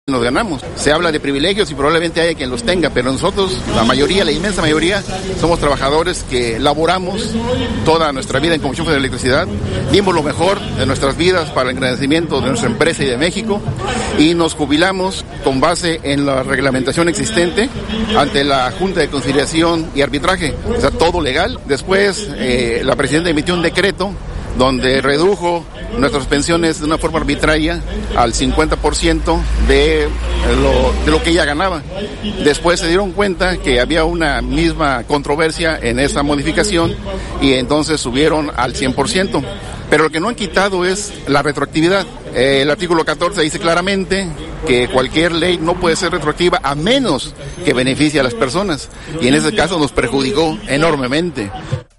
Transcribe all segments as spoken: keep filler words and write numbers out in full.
nos ganamos. Se habla de privilegios y probablemente haya quien los tenga, pero nosotros, la mayoría, la inmensa mayoría, somos trabajadores que laboramos toda nuestra vida en Comisión Federal de Electricidad, dimos lo mejor de nuestras vidas para el engrandecimiento de nuestra empresa y de México, y nos jubilamos con base en la reglamentación existente ante la Junta de Conciliación y Arbitraje, o sea, todo legal. Después, eh, la presidenta emitió un decreto donde redujo nuestras pensiones de una forma arbitraria al cincuenta por ciento de lo, de lo que ella ganaba. Después se dieron cuenta que había una misma controversia en esa modificación y entonces subieron al cien por ciento. Pero lo que no han quitado es la retroactividad. Eh, el artículo catorce dice claramente que cualquier ley no puede ser retroactiva a menos que beneficie a las personas. Y en ese caso nos perjudicó enormemente.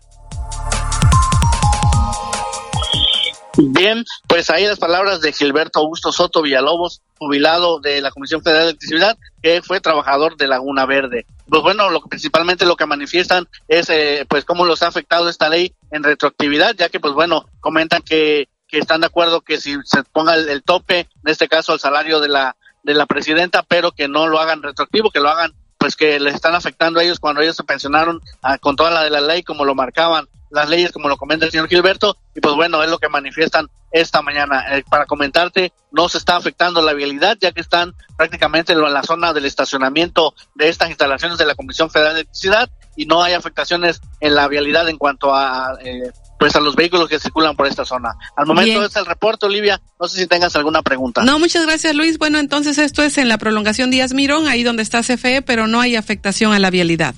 Bien, pues ahí las palabras de Gilberto Augusto Soto Villalobos, jubilado de la Comisión Federal de Electricidad, que fue trabajador de Laguna Verde. Pues bueno, lo, principalmente lo que manifiestan es eh, pues cómo los ha afectado esta ley en retroactividad, ya que pues bueno, comentan que, que están de acuerdo que si se ponga el, el tope, en este caso el salario de la de la presidenta, pero que no lo hagan retroactivo, que lo hagan pues que les están afectando a ellos cuando ellos se pensionaron ah, con toda la de la ley, como lo marcaban las leyes, como lo comenta el señor Gilberto, y pues bueno, es lo que manifiestan esta mañana. Eh, para comentarte, no se está afectando la vialidad, ya que están prácticamente en la zona del estacionamiento de estas instalaciones de la Comisión Federal de Electricidad, y no hay afectaciones en la vialidad en cuanto a eh, pues a los vehículos que circulan por esta zona. Al momento Bien. Es el reporte, Olivia, no sé si tengas alguna pregunta. No, muchas gracias, Luis. Bueno, entonces esto es en la prolongación Díaz Mirón, ahí donde está C F E, pero no hay afectación a la vialidad.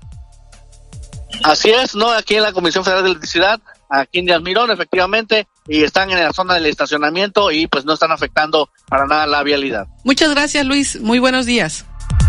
Así es, no, aquí en la Comisión Federal de Electricidad, aquí en Díaz Mirón, efectivamente, y están en la zona del estacionamiento y pues no están afectando para nada la vialidad. Muchas gracias, Luis. Muy buenos días.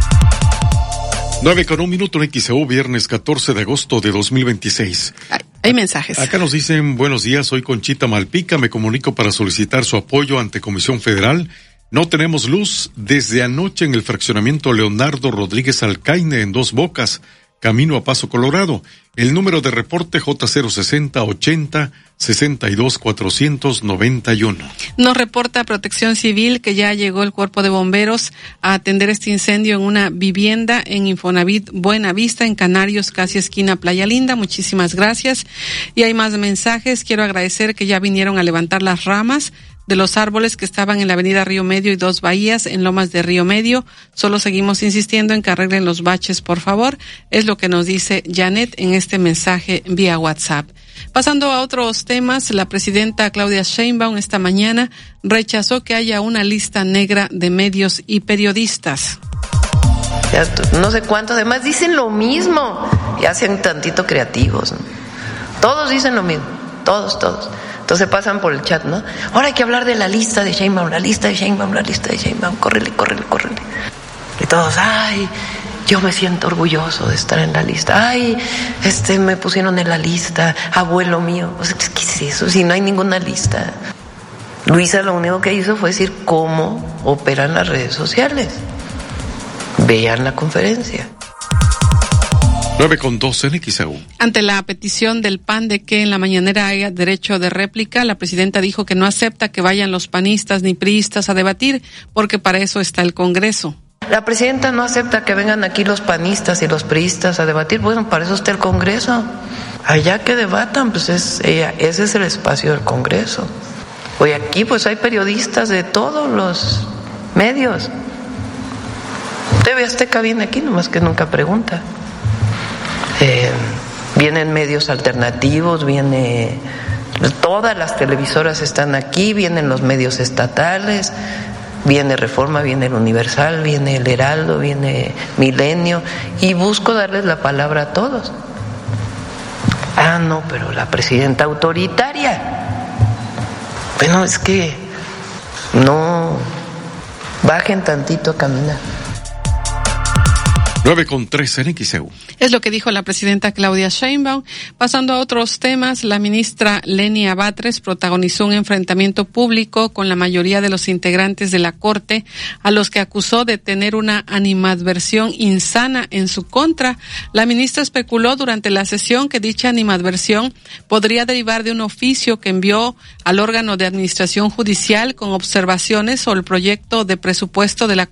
Nueve con un minuto en X E U, viernes catorce de agosto de dos mil veintiséis. Hay, hay mensajes. Acá nos dicen, buenos días, soy Conchita Malpica, me comunico para solicitar su apoyo ante Comisión Federal. No tenemos luz desde anoche en el fraccionamiento Leonardo Rodríguez Alcaine en Dos Bocas, camino a Paso Colorado. El número de reporte J cero sesenta ochenta sesenta y dos cuatrocientos noventa y uno. Nos reporta Protección Civil que ya llegó el cuerpo de bomberos a atender este incendio en una vivienda en Infonavit Buena Vista, en Canarios, casi esquina Playa Linda. Muchísimas gracias. Y hay más mensajes. Quiero agradecer que ya vinieron a levantar las ramas de los árboles que estaban en la avenida Río Medio y Dos Bahías, en Lomas de Río Medio. Solo seguimos insistiendo en que arreglen los baches, por favor. Es lo que nos dice Janet en este mensaje vía WhatsApp. Pasando a otros temas, la presidenta Claudia Sheinbaum esta mañana rechazó que haya una lista negra de medios y periodistas. Ya, no sé cuántos, además dicen lo mismo y hacen tantito creativos, ¿no? Todos dicen lo mismo, todos, todos. Entonces pasan por el chat, ¿no? Ahora hay que hablar de la lista de Sheinbaum, la lista de Sheinbaum, la lista de Sheinbaum, córrele, córrele, córrele. Y todos, ay, yo me siento orgulloso de estar en la lista. Ay, este, me pusieron en la lista, abuelo mío. O sea, ¿qué es eso? Si no hay ninguna lista. Luisa lo único que hizo fue decir cómo operan las redes sociales. Vean la conferencia. nueve con dos en X E U. Ante la petición del P A N de que en la mañanera haya derecho de réplica, la presidenta dijo que no acepta que vayan los panistas ni priistas a debatir, porque para eso está el Congreso. La presidenta no acepta que vengan aquí los panistas y los priistas a debatir. Bueno, para eso está el Congreso. Allá que debatan, pues es, ella, ese es el espacio del Congreso. Hoy aquí pues hay periodistas de todos los medios. T V Azteca viene aquí, nomás que nunca pregunta. Eh, vienen medios alternativos, viene, todas las televisoras están aquí, vienen los medios estatales, viene Reforma, viene el Universal, viene el Heraldo, viene Milenio, y busco darles la palabra a todos. Ah, no, pero la presidenta autoritaria. Bueno, es que no, bajen tantito a caminar. nueve con tres en X E U. Es lo que dijo la presidenta Claudia Sheinbaum. Pasando a otros temas, la ministra Lenia Batres protagonizó un enfrentamiento público con la mayoría de los integrantes de la Corte, a los que acusó de tener una animadversión insana en su contra. La ministra especuló durante la sesión que dicha animadversión podría derivar de un oficio que envió al órgano de administración judicial con observaciones sobre el proyecto de presupuesto de la